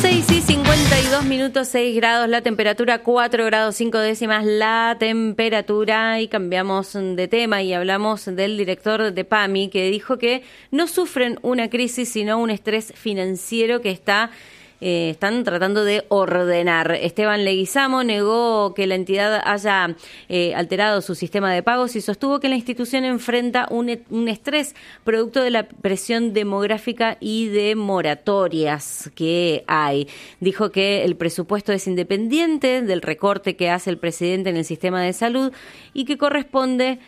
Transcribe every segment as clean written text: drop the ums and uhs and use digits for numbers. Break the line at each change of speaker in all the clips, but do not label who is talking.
6:52, 6 grados la temperatura, 4 grados 5 décimas la temperatura, y cambiamos de tema y hablamos del director de PAMI, que dijo que no sufren una crisis sino un estrés financiero que están tratando de ordenar. Esteban Leguizamo negó que la entidad haya alterado su sistema de pagos y sostuvo que la institución enfrenta un estrés producto de la presión demográfica y de moratorias que hay. Dijo que el presupuesto es independiente del recorte que hace el presidente en el sistema de salud y que corresponda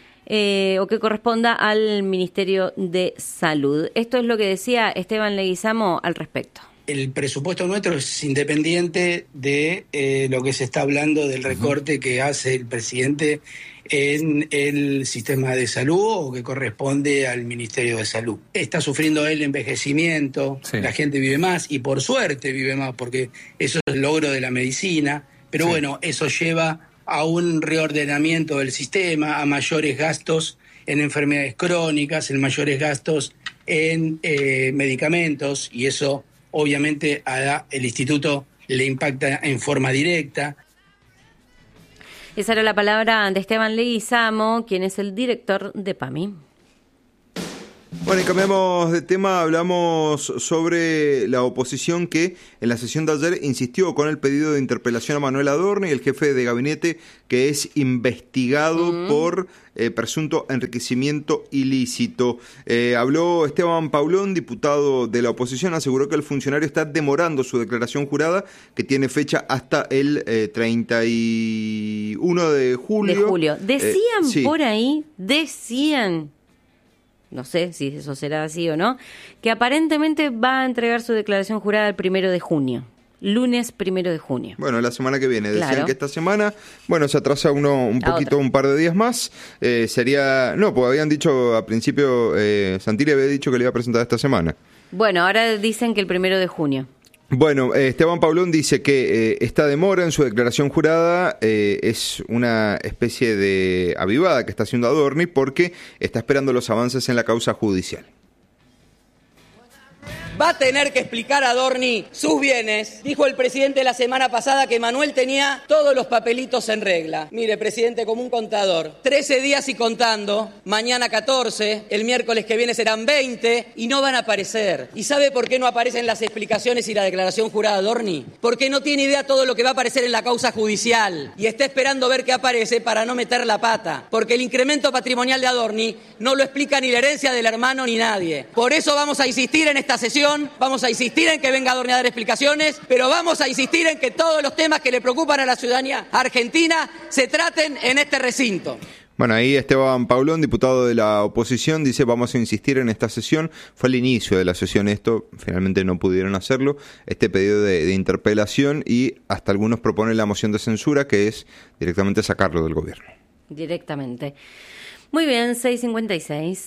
al Ministerio de Salud. Esto es lo que decía Esteban Leguizamo al respecto.
El presupuesto nuestro es independiente de lo que se está hablando del recorte que hace el presidente en el sistema de salud o que corresponde al Ministerio de Salud. Está sufriendo el envejecimiento, sí. La gente vive más y por suerte vive más porque eso es el logro de la medicina, pero sí. Bueno, eso lleva a un reordenamiento del sistema, a mayores gastos en enfermedades crónicas, en mayores gastos en medicamentos, y eso obviamente el instituto le impacta en forma directa.
Esa era la palabra de Esteban Leguizamo, quien es el director de PAMI.
Bueno, y cambiamos de tema, hablamos sobre la oposición que en la sesión de ayer insistió con el pedido de interpelación a Manuel Adorni, el jefe de gabinete que es investigado por presunto enriquecimiento ilícito. Habló Esteban Paulón, diputado de la oposición, aseguró que el funcionario está demorando su declaración jurada, que tiene fecha hasta el 31 de julio.
Decían
sí.
Por ahí, no sé si eso será así o no, que aparentemente va a entregar su declaración jurada el 1 de junio. Lunes 1 de junio.
Bueno, la semana que viene. Decían
claro.
Que esta semana, se atrasa un par de días más. Porque habían dicho a principio, Santilli había dicho que le iba a presentar esta semana.
Bueno, ahora dicen que el 1 de junio.
Bueno, Esteban Paulón dice que esta demora en su declaración jurada es una especie de avivada que está haciendo Adorni porque está esperando los avances en la causa judicial.
Va a tener que explicar a Adorni sus bienes. Dijo el presidente la semana pasada que Manuel tenía todos los papelitos en regla. Mire, presidente, como un contador. 13 días y contando. Mañana 14. El miércoles que viene serán 20. Y no van a aparecer. ¿Y sabe por qué no aparecen las explicaciones y la declaración jurada de Adorni? Porque no tiene idea todo lo que va a aparecer en la causa judicial. Y está esperando ver qué aparece para no meter la pata. Porque el incremento patrimonial de Adorni no lo explica ni la herencia del hermano ni nadie. Por eso vamos a insistir en esta sesión. Vamos a insistir en que venga Adorni a dar explicaciones, pero vamos a insistir en que todos los temas que le preocupan a la ciudadanía argentina se traten en este recinto.
Bueno, ahí Esteban Paulón, diputado de la oposición, dice vamos a insistir en esta sesión. Fue el inicio de la sesión esto, finalmente no pudieron hacerlo, este pedido de interpelación, y hasta algunos proponen la moción de censura, que es directamente sacarlo del gobierno.
Directamente. Muy bien, 6:56.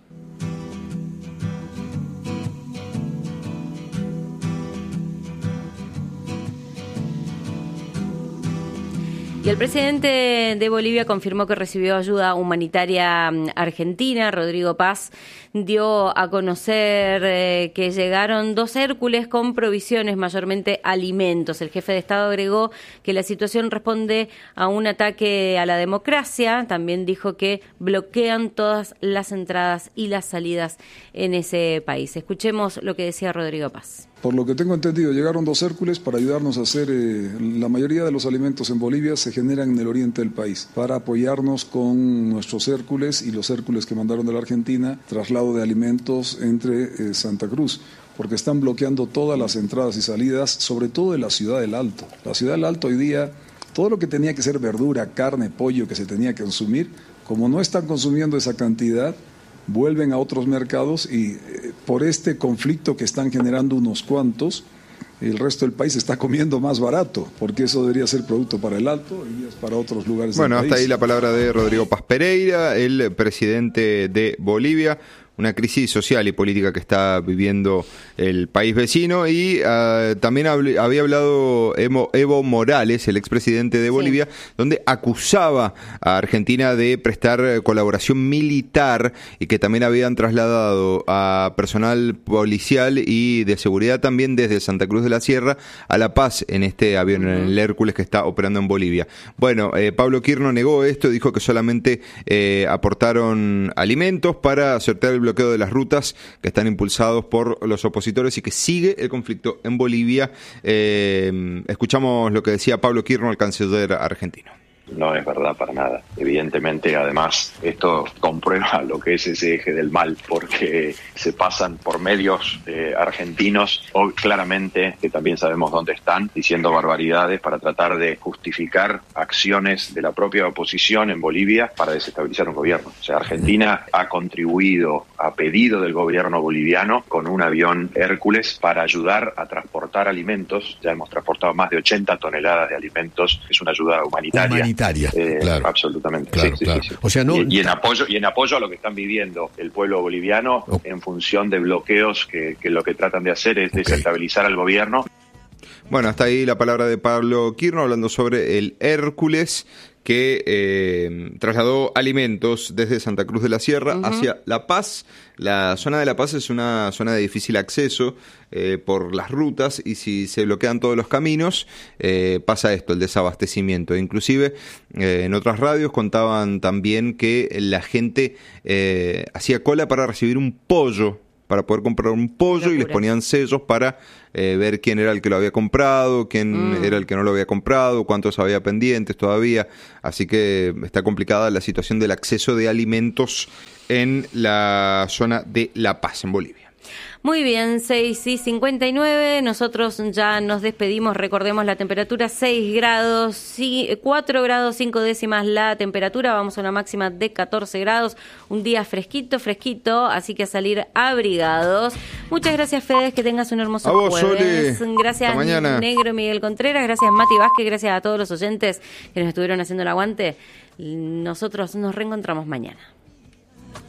Y el presidente de Bolivia confirmó que recibió ayuda humanitaria argentina. Rodrigo Paz dio a conocer que llegaron 2 Hércules con provisiones, mayormente alimentos. El jefe de Estado agregó que la situación responde a un ataque a la democracia. También dijo que bloquean todas las entradas y las salidas en ese país. Escuchemos lo que decía Rodrigo Paz.
Por lo que tengo entendido, llegaron 2 Hércules para ayudarnos a hacer, la mayoría de los alimentos en Bolivia se generan en el oriente del país, para apoyarnos con nuestros Hércules y los Hércules que mandaron de la Argentina, traslado de alimentos entre Santa Cruz, porque están bloqueando todas las entradas y salidas, sobre todo de la Ciudad del Alto. La Ciudad del Alto hoy día, todo lo que tenía que ser verdura, carne, pollo que se tenía que consumir, como no están consumiendo esa cantidad, vuelven a otros mercados y por este conflicto que están generando unos cuantos, el resto del país está comiendo más barato, porque eso debería ser producto para el Alto y es para otros lugares del país.
Bueno, hasta ahí la palabra de Rodrigo Paz Pereira, el presidente de Bolivia. una crisis social y política que está viviendo el país vecino. Y también había hablado Evo Morales, el expresidente de Bolivia, donde acusaba a Argentina de prestar colaboración militar y que también habían trasladado a personal policial y de seguridad también desde Santa Cruz de la Sierra a La Paz en este avión, en el Hércules que está operando en Bolivia. Bueno, Pablo Kirno negó esto, dijo que solamente aportaron alimentos para sortear el bloqueo de las rutas que están impulsados por los opositores y que sigue el conflicto en Bolivia. Escuchamos lo que decía Pablo Kirno, el canciller argentino.
No es verdad para nada. Evidentemente, además, esto comprueba lo que es ese eje del mal, porque se pasan por medios argentinos, o claramente, que también sabemos dónde están, diciendo barbaridades para tratar de justificar acciones de la propia oposición en Bolivia para desestabilizar un gobierno. O sea, Argentina ha contribuido, a pedido del gobierno boliviano, con un avión Hércules para ayudar a transportar alimentos. Ya hemos transportado más de 80 toneladas de alimentos. Es una ayuda humanitaria.
Claro.
Absolutamente.
Claro,
sí.
O sea, no...
y en apoyo a lo que están viviendo el pueblo boliviano en función de bloqueos que lo que tratan de hacer es desestabilizar al gobierno.
Bueno, hasta ahí la palabra de Pablo Kirno hablando sobre el Hércules que trasladó alimentos desde Santa Cruz de la Sierra hacia La Paz. La zona de La Paz es una zona de difícil acceso por las rutas, y si se bloquean todos los caminos pasa esto, el desabastecimiento. Inclusive en otras radios contaban también que la gente hacía cola para recibir un pollo, para poder comprar un pollo, y les ponían sellos para ver quién era el que lo había comprado, quién era el que no lo había comprado, cuántos había pendientes todavía. Así que está complicada la situación del acceso de alimentos en la zona de La Paz, en Bolivia.
Muy bien, 6:59, nosotros ya nos despedimos, recordemos la temperatura 6 grados, 4 grados 5 décimas la temperatura, vamos a una máxima de 14 grados, un día fresquito, así que a salir abrigados. Muchas gracias, Fede, que tengas un hermoso jueves.
Sole.
Gracias, Negro Miguel Contreras, gracias, Mati Vázquez, gracias a todos los oyentes que nos estuvieron haciendo el aguante. Nosotros nos reencontramos mañana.